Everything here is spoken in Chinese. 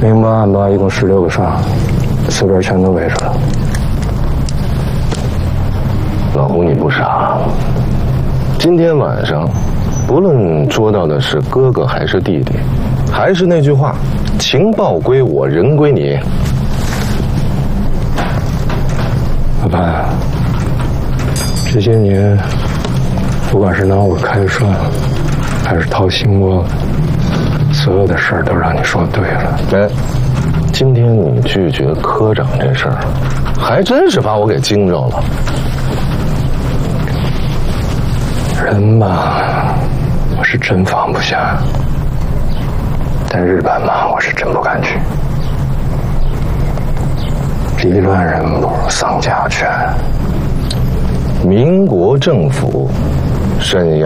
明八暗八一共16个哨，四边全都围着了。 老胡，你不傻。今天晚上，不论捉到的是哥哥还是弟弟，还是那句话，情报归我，人归你。 老潘，这些年，不管是拿我开涮，还是掏心窝子，所有的事儿都让你说对了。 哎，今天你拒绝科长这事儿，还真是把我给惊着了。 人吧，我是真放不下，但日本嘛，我是真不敢去。离乱人不如丧家犬。 民国政府镇压